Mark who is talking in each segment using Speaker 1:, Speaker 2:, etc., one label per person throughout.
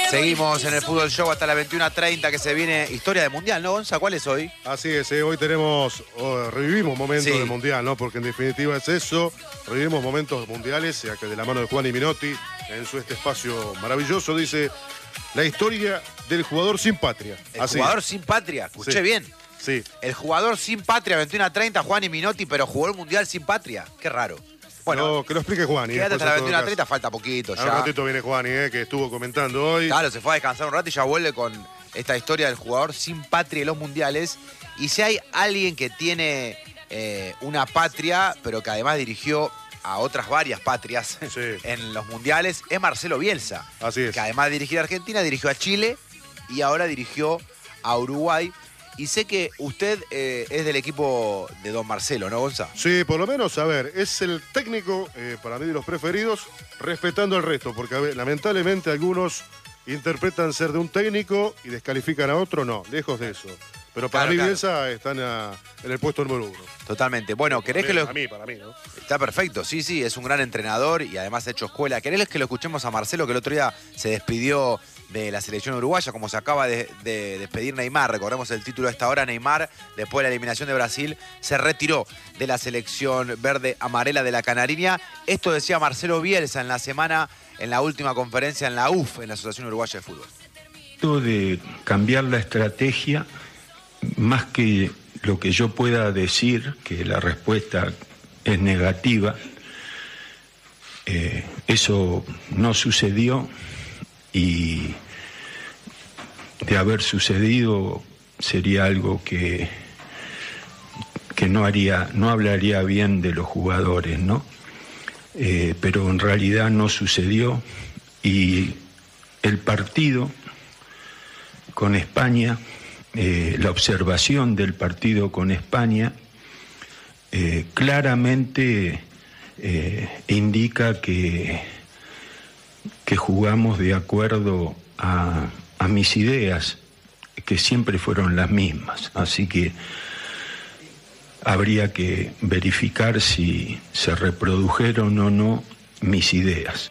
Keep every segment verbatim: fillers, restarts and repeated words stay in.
Speaker 1: Seguimos en el Fútbol Show hasta las veintiuna treinta, que se viene historia de Mundial, ¿no, Gonza? ¿Cuál es hoy?
Speaker 2: Así es, eh, hoy tenemos, oh, revivimos momentos
Speaker 1: Sí.
Speaker 2: de Mundial, ¿no? Porque en definitiva es eso, revivimos momentos mundiales, ya que de la mano de Juan y Minotti, en su este espacio maravilloso, dice la historia del jugador sin patria.
Speaker 1: El
Speaker 2: Así.
Speaker 1: jugador sin patria, escuché
Speaker 2: Sí.
Speaker 1: bien.
Speaker 2: Sí.
Speaker 1: El jugador sin patria, veintiuna treinta, Juan y Minotti, pero jugó el Mundial sin patria. Qué raro. Bueno,
Speaker 2: No, que lo explique Juan. y
Speaker 1: quédate
Speaker 2: después
Speaker 1: hasta la
Speaker 2: en todo
Speaker 1: veintiuna treinta,
Speaker 2: caso-
Speaker 1: falta poquito
Speaker 2: A un
Speaker 1: ya.
Speaker 2: ratito viene Juan, eh, que estuvo comentando hoy.
Speaker 1: Claro, se fue a descansar un rato y ya vuelve con esta historia del jugador sin patria en los mundiales. Y si hay alguien que tiene eh, una patria, pero que además dirigió a otras varias patrias
Speaker 2: Sí.
Speaker 1: en los mundiales, es Marcelo Bielsa.
Speaker 2: Así es.
Speaker 1: Que además de dirigir a Argentina, dirigió a Chile y ahora dirigió a Uruguay. Y sé que usted eh, es del equipo de don Marcelo, ¿no, Gonza?
Speaker 2: Sí, por lo menos, a ver, es el técnico, eh, para mí, de los preferidos, respetando al resto, porque a ver, lamentablemente algunos interpretan ser de un técnico y descalifican a otro, no, lejos de eso. Pero para
Speaker 1: Claro,
Speaker 2: mí,
Speaker 1: claro.
Speaker 2: Bielsa están a- en el puesto número uno.
Speaker 1: Totalmente. Bueno, ¿querés
Speaker 2: Para
Speaker 1: que
Speaker 2: mí,
Speaker 1: lo...?
Speaker 2: Para mí, para mí, ¿no?
Speaker 1: Está perfecto, sí, sí, es un gran entrenador y además ha hecho escuela. ¿Querés que lo escuchemos a Marcelo, que el otro día se despidió de la selección uruguaya, como se acaba de, de despedir Neymar? Recordemos el título a esta hora. Neymar, después de la eliminación de Brasil, se retiró de la selección verde amarela de la Canariña. Esto decía Marcelo Bielsa en la semana, en la última conferencia en la U F, en la Asociación Uruguaya de Fútbol.
Speaker 3: De cambiar la estrategia, más que lo que yo pueda decir, que la respuesta es negativa, eh, eso no sucedió, y de haber sucedido sería algo que, que no haría, no hablaría bien de los jugadores, ¿no? Eh, pero en realidad no sucedió, y el partido con España, eh, la observación del partido con España, eh, claramente eh, indica que, que jugamos de acuerdo a, a mis ideas, que siempre fueron las mismas. Así que habría que verificar si se reprodujeron o no mis ideas.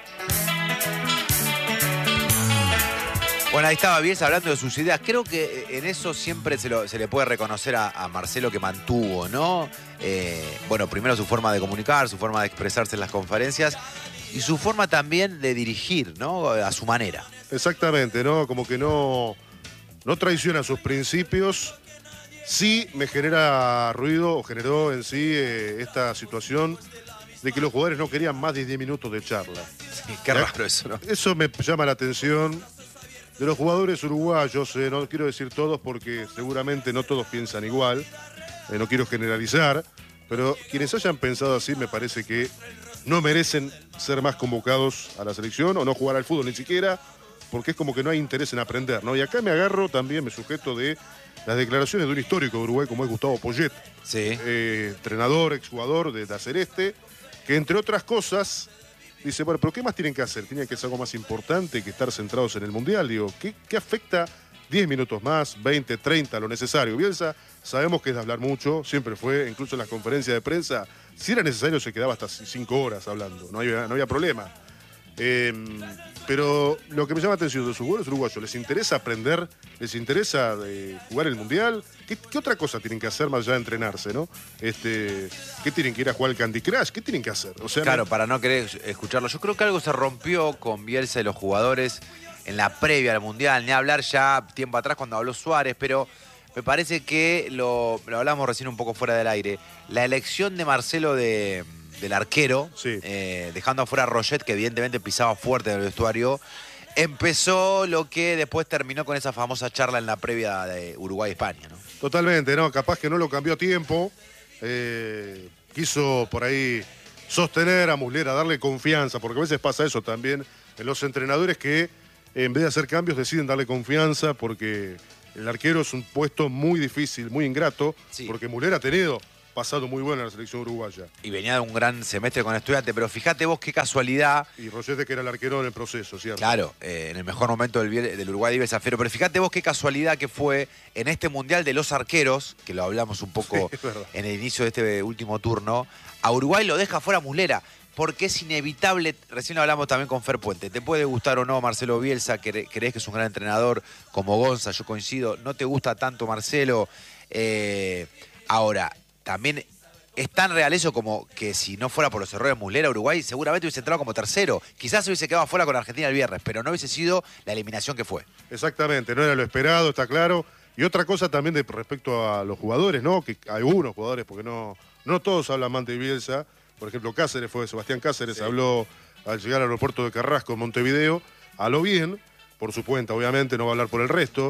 Speaker 1: Bueno, ahí estaba Bielsa hablando de sus ideas. Creo que en eso siempre se, lo- se le puede reconocer a, a Marcelo que mantuvo, ¿no? Eh, bueno, primero su forma de comunicar, su forma de expresarse en las conferencias y su forma también de dirigir, ¿no? A su manera.
Speaker 2: Exactamente, ¿no? Como que no, no traiciona sus principios. Sí me genera ruido, o generó en sí eh, esta situación de que los jugadores no querían más de diez minutos de charla.
Speaker 1: Sí, qué raro eso, ¿no?
Speaker 2: Eso me llama la atención de los jugadores uruguayos, eh, no quiero decir todos porque seguramente no todos piensan igual, eh, no quiero generalizar, pero quienes hayan pensado así me parece que no merecen ser más convocados a la selección o no jugar al fútbol ni siquiera, porque es como que no hay interés en aprender, ¿no? Y acá me agarro también, me sujeto de las declaraciones de un histórico de Uruguay como es Gustavo Poyet,
Speaker 1: Sí.
Speaker 2: eh, entrenador, exjugador de la Celeste, que entre otras cosas dice, bueno, pero ¿qué más tienen que hacer? ¿Tienen que hacer algo más importante que estar centrados en el Mundial? Digo, ¿qué, qué afecta diez minutos más, veinte, treinta, lo necesario? Bielsa, sabemos que es de hablar mucho, siempre fue, incluso en las conferencias de prensa, si era necesario se quedaba hasta cinco horas hablando, no había, no había problema. Eh, pero lo que me llama la atención de sus jugadores uruguayos, ¿les interesa aprender? ¿Les interesa eh, jugar el Mundial? ¿Qué, qué otra cosa tienen que hacer más allá de entrenarse, no? Este, ¿Qué tienen que ir a jugar al Candy Crush? ¿Qué tienen que hacer? O sea,
Speaker 1: Claro,
Speaker 2: no-
Speaker 1: para no querer escucharlo. Yo creo que algo se rompió con Bielsa y los jugadores en la previa al Mundial. Ni hablar ya tiempo atrás cuando habló Suárez, pero me parece que lo, lo hablamos recién un poco fuera del aire. La elección de Marcelo de, del arquero,
Speaker 2: Sí.
Speaker 1: eh, dejando afuera a Roget, que evidentemente pisaba fuerte en el vestuario, empezó lo que después terminó con esa famosa charla en la previa de Uruguay-España, ¿no?
Speaker 2: Totalmente, ¿no? Capaz que no lo cambió a tiempo. eh, quiso por ahí sostener a Muslera, darle confianza, porque a veces pasa eso también en los entrenadores que en vez de hacer cambios deciden darle confianza porque el arquero es un puesto muy difícil, muy ingrato,
Speaker 1: Sí.
Speaker 2: porque Muslera ha tenido pasado muy bueno en la selección uruguaya.
Speaker 1: Y venía de un gran semestre con Estudiantes, pero fíjate vos qué casualidad.
Speaker 2: Y Rollete que era el arquero en el proceso, ¿cierto?
Speaker 1: Claro, eh, en el mejor momento del, Biel- del Uruguay de Bielsa Fiero. Pero fíjate vos qué casualidad que fue en este Mundial de los Arqueros, que lo hablamos un poco
Speaker 2: Sí, es verdad.
Speaker 1: en el inicio de este último turno, a Uruguay lo deja fuera Muslera. porque es inevitable, recién lo hablamos también con Fer Puente, te puede gustar o no Marcelo Bielsa, cre crees que es un gran entrenador como Gonza, yo coincido, no te gusta tanto Marcelo, eh, ahora, también es tan real eso como que si no fuera por los errores de Muslera, Uruguay seguramente hubiese entrado como tercero, quizás hubiese quedado afuera con Argentina el viernes, pero no hubiese sido la eliminación que fue.
Speaker 2: Exactamente, no era lo esperado, está claro. Y otra cosa también de respecto a los jugadores, ¿no? Que algunos jugadores, porque no, no todos hablan mal de Bielsa. Por ejemplo, Cáceres fue, Sebastián Cáceres sí. habló al llegar al aeropuerto de Carrasco en Montevideo. Habló bien, por su cuenta, obviamente, no va a hablar por el resto.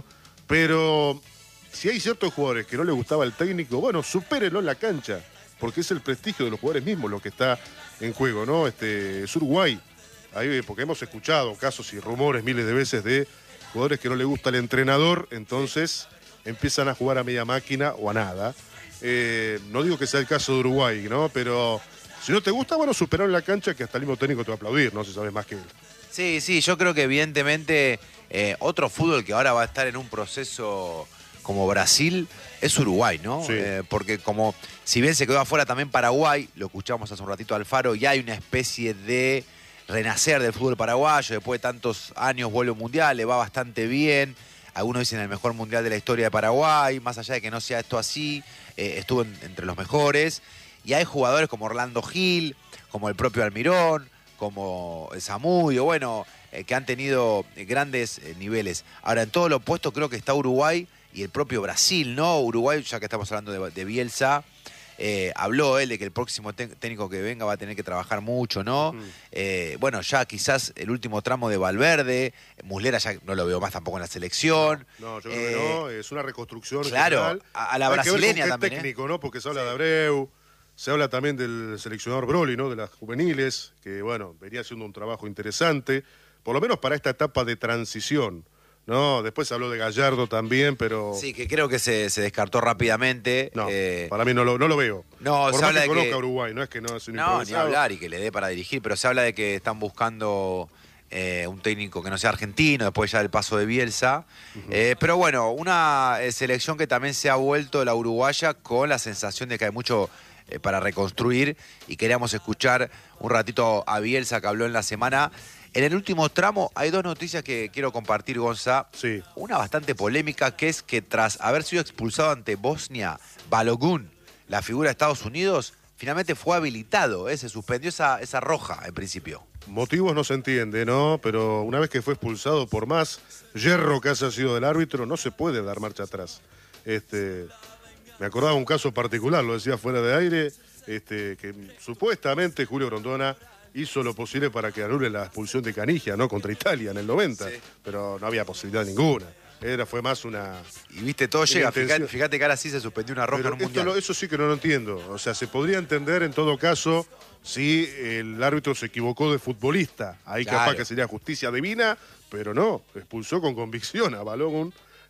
Speaker 2: Pero si hay ciertos jugadores que no le gustaba el técnico, bueno, supérenlo en la cancha. Porque es el prestigio de los jugadores mismos lo que está en juego, ¿no? Este, es Uruguay. Ahí, porque hemos escuchado casos y rumores miles de veces de jugadores que no le gusta el entrenador, entonces empiezan a jugar a media máquina o a nada. Eh, no digo que sea el caso de Uruguay, ¿no? Pero si no te gusta, bueno, superar en la cancha que hasta el mismo técnico te va a aplaudir, ¿no? Si sabes más que él.
Speaker 1: Sí, sí, yo creo que evidentemente eh, otro fútbol que ahora va a estar en un proceso como Brasil es Uruguay, ¿no?
Speaker 2: Sí.
Speaker 1: Eh, porque como, si bien se quedó afuera también Paraguay, lo escuchamos hace un ratito Alfaro, ya hay una especie de renacer del fútbol paraguayo, después de tantos años vuelve un mundial, le va bastante bien, algunos dicen el mejor mundial de la historia de Paraguay, más allá de que no sea esto así, eh, estuvo en, entre los mejores, y hay jugadores como Orlando Gil, como el propio Almirón, como Zamudio, bueno, eh, que han tenido grandes eh, niveles. Ahora, en todo lo opuesto creo que está Uruguay y el propio Brasil, ¿no? Uruguay, ya que estamos hablando de, de Bielsa, Eh, habló él de que el próximo técnico que venga va a tener que trabajar mucho, ¿no? Mm. Eh, bueno, ya quizás el último tramo de Valverde, Muslera ya no lo veo más tampoco en la selección.
Speaker 2: No, no yo creo eh, que no, es una reconstrucción.
Speaker 1: Claro,
Speaker 2: general.
Speaker 1: a, a la
Speaker 2: Hay
Speaker 1: brasileña
Speaker 2: que ver con qué
Speaker 1: también.
Speaker 2: técnico,
Speaker 1: ¿eh?
Speaker 2: ¿no? Porque se habla
Speaker 1: sí.
Speaker 2: de Abreu, se habla también del seleccionador Broly, ¿no? De las juveniles, que bueno, venía haciendo un trabajo interesante, por lo menos para esta etapa de transición. No, después se habló de Gallardo también, pero...
Speaker 1: Sí, que creo que se, se descartó rápidamente.
Speaker 2: No,
Speaker 1: eh...
Speaker 2: para mí no lo, no lo veo.
Speaker 1: No,
Speaker 2: Por
Speaker 1: se
Speaker 2: más
Speaker 1: habla
Speaker 2: que
Speaker 1: de
Speaker 2: conozca
Speaker 1: que...
Speaker 2: a Uruguay, no es que no es un
Speaker 1: No, ni hablar y que le dé para dirigir, pero se habla de que están buscando eh, un técnico que no sea argentino, después ya del paso de Bielsa. Uh-huh. eh, pero bueno, una eh, selección que también se ha vuelto la uruguaya con la sensación de que hay mucho eh, para reconstruir y queríamos escuchar un ratito a Bielsa que habló en la semana. En el último tramo hay dos noticias que quiero compartir, Gonza.
Speaker 2: Sí.
Speaker 1: Una bastante polémica, que es que tras haber sido expulsado ante Bosnia, Balogun, la figura de Estados Unidos, finalmente fue habilitado, ¿eh? Se suspendió esa, esa roja en principio.
Speaker 2: Motivos no se entiende, ¿no? Pero una vez que fue expulsado, por más yerro que haya sido del árbitro, no se puede dar marcha atrás. Este, me acordaba un caso particular, lo decía fuera de aire, este, que supuestamente Julio Grondona hizo lo posible para que anule la expulsión de Canigia, ¿no? Contra Italia en el noventa, sí. Pero no había posibilidad ninguna. Era, fue más una...
Speaker 1: Y viste, todo llega, fíjate, fíjate que ahora sí se suspendió una roja
Speaker 2: pero
Speaker 1: en un mundial.
Speaker 2: Lo, eso sí que no lo entiendo. O sea, se podría entender en todo caso si el árbitro se equivocó de futbolista. Ahí claro. Capaz que sería justicia divina, pero no, expulsó con convicción a Balogun.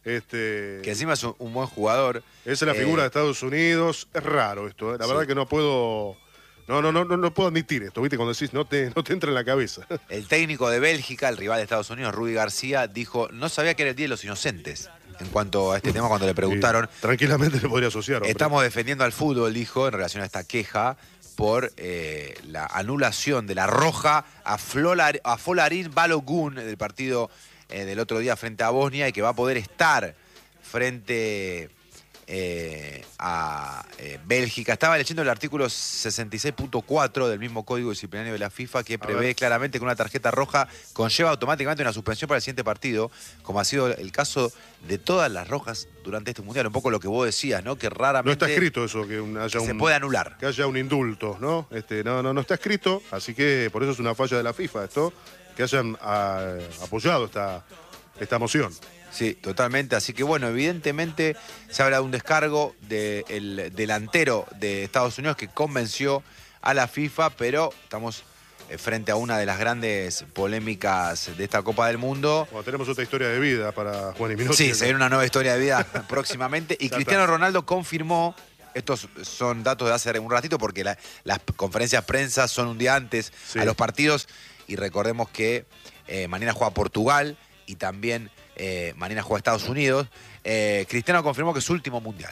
Speaker 2: Este,
Speaker 1: que encima es un, un buen jugador.
Speaker 2: Esa es la eh, figura de Estados Unidos. Es raro esto, ¿eh? La sí. verdad que no puedo... No, no, no, no, no puedo admitir esto, ¿viste? Cuando decís, no te, no te entra en la cabeza.
Speaker 1: El técnico de Bélgica, el rival de Estados Unidos, Rudy García, dijo, no sabía que era el Día de los Inocentes. En cuanto a este tema, cuando le preguntaron...
Speaker 2: Sí, tranquilamente le podría asociar. Hombre.
Speaker 1: Estamos defendiendo al fútbol, dijo, en relación a esta queja, por eh, la anulación de la roja a, Flolar, a Folarin Balogun del partido eh, del otro día frente a Bosnia y que va a poder estar frente... Eh, a eh, Bélgica. Estaba leyendo el artículo sesenta y seis punto cuatro del mismo Código Disciplinario de la FIFA que prevé claramente que una tarjeta roja conlleva automáticamente una suspensión para el siguiente partido, como ha sido el caso de todas las rojas durante este mundial. Un poco lo que vos decías, ¿no? Que raramente...
Speaker 2: No está escrito eso, que un, haya
Speaker 1: que
Speaker 2: un,
Speaker 1: se puede anular.
Speaker 2: Que haya un indulto, ¿no? Este, no, no, no está escrito, así que por eso es una falla de la FIFA esto, que hayan a, apoyado esta, esta moción.
Speaker 1: Sí, totalmente. Así que bueno, evidentemente se habla de un descargo del delantero de Estados Unidos que convenció a la FIFA, pero estamos frente a una de las grandes polémicas de esta Copa del Mundo.
Speaker 2: Bueno, tenemos otra historia de vida para Juan y Minotti.
Speaker 1: Sí, se viene una nueva historia de vida próximamente. Y Cristiano Ronaldo confirmó, estos son datos de hace un ratito, porque la, las conferencias de prensa son un día antes sí. a los partidos. Y recordemos que eh, mañana juega Portugal y también... Eh, mañana juega Estados Unidos. Eh, Cristiano confirmó que es su último mundial, ¿eh?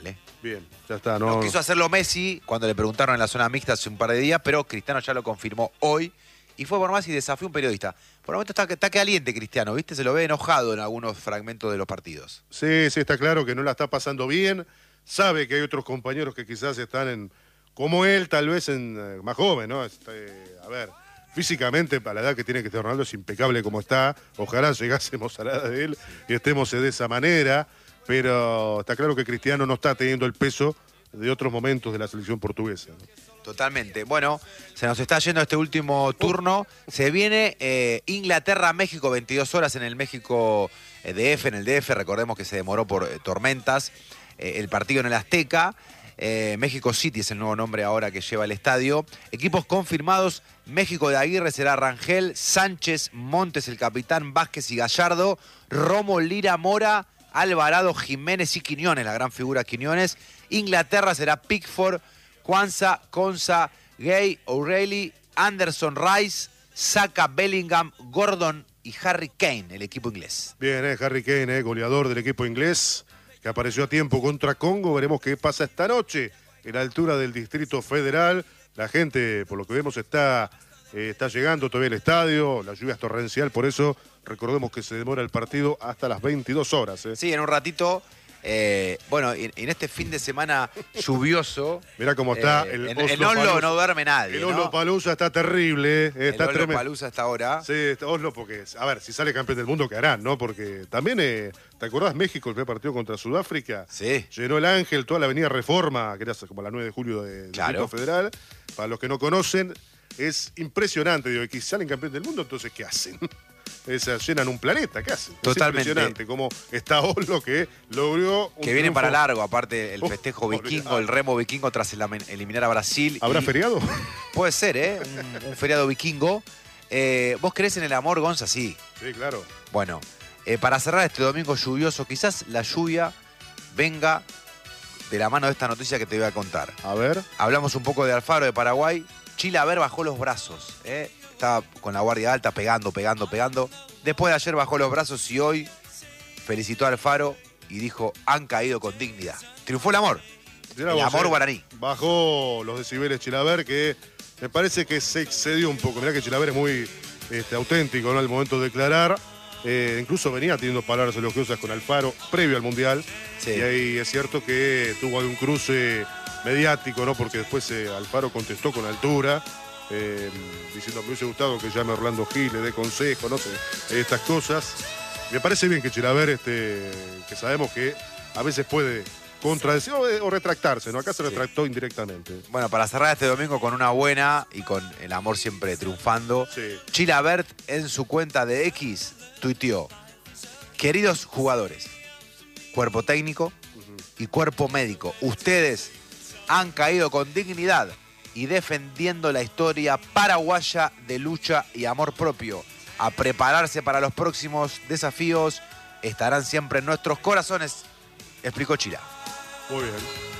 Speaker 2: Bien, ya está.
Speaker 1: No
Speaker 2: No,
Speaker 1: quiso hacerlo Messi cuando le preguntaron en la zona mixta hace un par de días, pero Cristiano ya lo confirmó hoy. Y fue por más y desafió a un periodista. Por el momento está, está caliente Cristiano, ¿viste? Se lo ve enojado en algunos fragmentos de los partidos.
Speaker 2: Sí, sí, está claro que no la está pasando bien. Sabe que hay otros compañeros que quizás están en, como él, tal vez en eh, más joven, ¿no? Este, a ver, físicamente, para la edad que tiene que estar Ronaldo, es impecable como está. Ojalá llegásemos a la edad de él y estemos de esa manera. Pero está claro que Cristiano no está teniendo el peso de otros momentos de la selección portuguesa, ¿no?
Speaker 1: Totalmente. Bueno, se nos está yendo este último turno. Se viene eh, Inglaterra-México, veintidós horas en el México eh, D F, en el D F. Recordemos que se demoró por eh, tormentas. Eh, el partido en el Azteca. Eh, México City es el nuevo nombre ahora que lleva el estadio. Equipos confirmados. México de Aguirre será Rangel, Sánchez, Montes, el capitán, Vázquez y Gallardo. Romo, Lira, Mora, Alvarado, Jiménez y Quiñones, la gran figura Quiñones. Inglaterra será Pickford, Kwanzaa, Konsa, Gay, O'Reilly, Anderson, Rice, Saka, Bellingham, Gordon y Harry Kane, el equipo inglés.
Speaker 2: Bien, eh, Harry Kane, eh, goleador del equipo inglés, que apareció a tiempo contra Congo. Veremos qué pasa esta noche en la altura del Distrito Federal. La gente, por lo que vemos, está, eh, está llegando todavía al estadio. La lluvia es torrencial, por eso recordemos que se demora el partido hasta las veintidós horas. Eh.
Speaker 1: Sí, en un ratito. Eh, bueno, en, en este fin de semana lluvioso.
Speaker 2: Mirá cómo está
Speaker 1: eh,
Speaker 2: el
Speaker 1: en,
Speaker 2: Oslo
Speaker 1: en Oslo
Speaker 2: Palusa.
Speaker 1: no duerme nadie.
Speaker 2: El
Speaker 1: ¿no?
Speaker 2: Oslo Palusa está terrible. Eh, está
Speaker 1: el Oslo
Speaker 2: tremendo.
Speaker 1: Palusa hasta ahora.
Speaker 2: Sí, está Oslo porque, a ver, si sale campeón del mundo, ¿qué harán, no? Porque también, eh, ¿te acordás México, el primer partido contra Sudáfrica?
Speaker 1: Sí.
Speaker 2: Llenó el Ángel, toda la avenida Reforma, que era como la nueve de julio de, del
Speaker 1: Claro.
Speaker 2: Distrito Federal. Para los que no conocen, es impresionante. Digo, que si salen campeón del mundo, entonces, ¿qué hacen? Esa, llenan un planeta, ¿qué hacen?
Speaker 1: Totalmente.
Speaker 2: Es impresionante cómo está Oslo que logró un
Speaker 1: Que viene
Speaker 2: triunfo.
Speaker 1: para largo, aparte el
Speaker 2: Oh,
Speaker 1: festejo vikingo,
Speaker 2: olvidate.
Speaker 1: el remo vikingo tras el- eliminar a Brasil.
Speaker 2: ¿Habrá
Speaker 1: y-
Speaker 2: feriado?
Speaker 1: Puede ser, ¿eh? Un, un feriado vikingo. Eh, ¿Vos creés en el amor, Gonza? Sí.
Speaker 2: Sí, claro.
Speaker 1: Bueno, eh, para cerrar este domingo lluvioso, quizás la lluvia venga de la mano de esta noticia que te voy a contar.
Speaker 2: A ver.
Speaker 1: Hablamos un poco de Alfaro de Paraguay. Chilaver bajó los brazos, ¿eh? Estaba con la guardia alta pegando, pegando, pegando. Después de ayer bajó los brazos y hoy felicitó a Alfaro y dijo, han caído con dignidad. Triunfó el amor.
Speaker 2: Mirá
Speaker 1: El
Speaker 2: vos,
Speaker 1: amor
Speaker 2: eh,
Speaker 1: guaraní.
Speaker 2: Bajó los decibeles Chilaver, que me parece que se excedió un poco. Mirá que Chilaver es muy este, auténtico, ¿no? Al momento de declarar. Eh, incluso venía teniendo palabras elogiosas con Alfaro previo al Mundial.
Speaker 1: Sí.
Speaker 2: Y ahí es cierto que tuvo algún cruce mediático, ¿no? Porque después eh, Alfaro contestó con altura. Eh, diciendo me hubiese gustado que llame a Orlando Gil, le dé consejo, no sé, estas cosas. Me parece bien que Chilaver, este, que sabemos que a veces puede contradecir o, o retractarse, ¿no? Acá se retractó indirectamente.
Speaker 1: Bueno, para cerrar este domingo con una buena y con el amor siempre triunfando,
Speaker 2: Sí.
Speaker 1: Chilabert en su cuenta de X tuiteó, queridos jugadores, cuerpo técnico y cuerpo médico, ustedes han caído con dignidad y defendiendo la historia paraguaya de lucha y amor propio. A prepararse para los próximos desafíos, estarán siempre en nuestros corazones, explicó Chila.
Speaker 2: Muy bien.